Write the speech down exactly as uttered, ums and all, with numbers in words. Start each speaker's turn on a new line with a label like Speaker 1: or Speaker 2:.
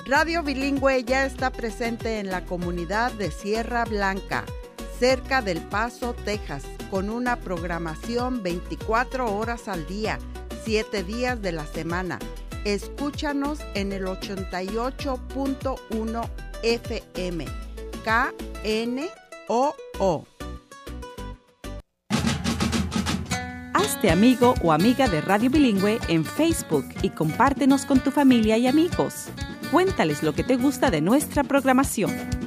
Speaker 1: Radio Bilingüe ya está presente en la comunidad de Sierra Blanca, cerca del Paso, Texas, con una programación veinticuatro horas al día, siete días de la semana. Escúchanos en el ochenta y ocho punto uno F M, K N O O.
Speaker 2: Hazte amigo o amiga de Radio Bilingüe en Facebook y compártenos con tu familia y amigos. Cuéntales lo que te gusta de nuestra programación.